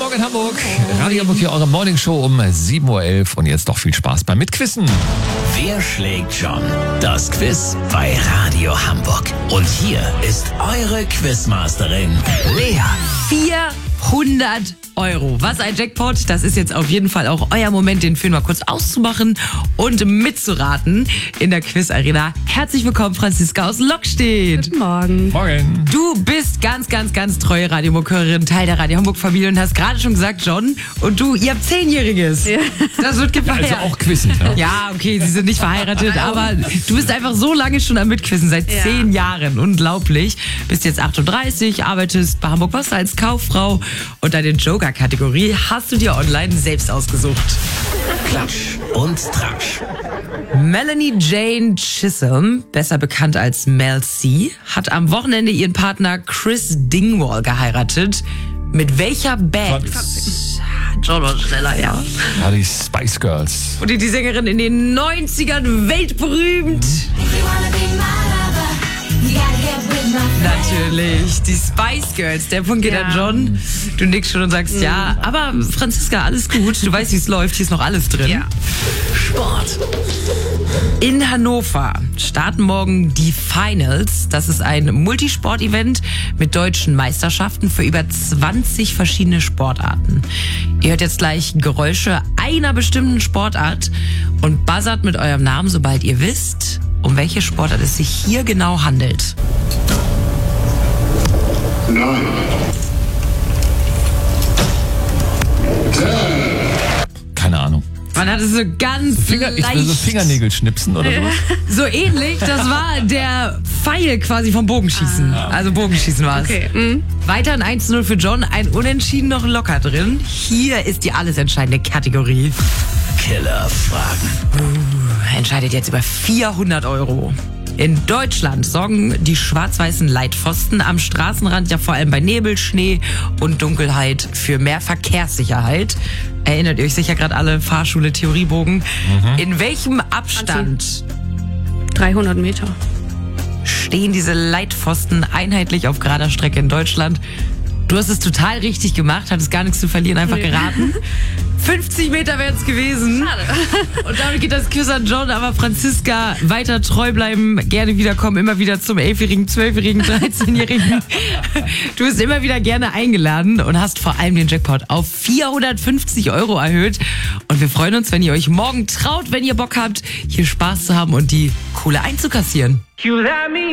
Morgen Hamburg. Radio Hamburg hier, eure Morningshow um 7.11 Uhr. Und jetzt doch viel Spaß beim Mitquissen. Wer schlägt John? Das Quiz bei Radio Hamburg. Und hier ist eure Quizmasterin, Lea. 400 Euro. Was ein Jackpot. Das ist jetzt auf jeden Fall auch euer Moment, den Film mal kurz auszumachen und mitzuraten in der Quiz-Arena. Herzlich willkommen, Franziska aus Lockstedt. Guten Morgen. Morgen. Du bist ganz treue Radio Hamburg-Hörerin, Teil der Radio Hamburg-Familie und hast gerade schon gesagt, John, und du, ihr habt 10-Jähriges. Ja. Das wird gefeiert. Also auch Quizzen. Ja. Ja, okay, sie sind nicht verheiratet, aber du bist einfach so lange schon am Mitquissen, seit 10 Jahren. Unglaublich. Bist jetzt 38, arbeitest bei Hamburg Wasser als Kauffrau und deine Joker-Kategorie hast du dir online selbst ausgesucht. Klatsch und Tratsch. Melanie Jane Chisholm, besser bekannt als Mel C., hat am Wochenende ihren Partner Chris Dingwall geheiratet. Mit welcher Band? John war schneller, ja. Ja, die Spice Girls. Und die Sängerin in den 90ern weltberühmt. Natürlich, die Spice Girls. Der Punkt geht an John. Du nickst schon und sagst ja. Aber Franziska, alles gut. Du weißt, wie es läuft. Hier ist noch alles drin. Ja. Sport. In Hannover starten morgen die Finals. Das ist ein Multisport-Event mit deutschen Meisterschaften für über 20 verschiedene Sportarten. Ihr hört jetzt gleich Geräusche einer bestimmten Sportart und buzzert mit eurem Namen, sobald ihr wisst, um welche Sportart es sich hier genau handelt. 9, 10. Keine Ahnung. Man hatte so ganz Ich will so leicht, Fingernägel schnipsen oder sowas. so ähnlich. Das war der Pfeil quasi vom Bogenschießen. Also Bogenschießen war es. Okay. Weiter ein 1-0 für John, ein Unentschieden noch locker drin. Hier ist die alles entscheidende Kategorie. Killerfragen. Entscheidet jetzt über 400 Euro. In Deutschland sorgen die schwarz-weißen Leitpfosten am Straßenrand ja vor allem bei Nebel, Schnee und Dunkelheit für mehr Verkehrssicherheit. Erinnert ihr euch sicher gerade alle, Fahrschule, Theoriebogen. In welchem Abstand 300 Meter. stehen diese Leitpfosten einheitlich auf gerader Strecke in Deutschland? Du hast es total richtig gemacht, hattest gar nichts zu verlieren, einfach geraten. 50 Meter wären es gewesen. Schade. Und damit geht das Quiz an John, aber Franziska, weiter treu bleiben, gerne wiederkommen, immer wieder zum 11-Jährigen, 12-Jährigen, 13-Jährigen. Du bist immer wieder gerne eingeladen und hast vor allem den Jackpot auf 450 Euro erhöht. Und wir freuen uns, wenn ihr euch morgen traut, wenn ihr Bock habt, hier Spaß zu haben und die Kohle einzukassieren.